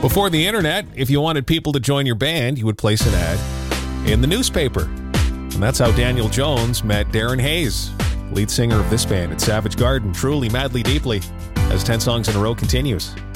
Before the internet, if you wanted people to join your band, you would place an ad in the newspaper. And that's how Daniel Jones met Darren Hayes, lead singer of this band at Savage Garden. Truly, Madly, Deeply, as 10 Songs in a Row continues.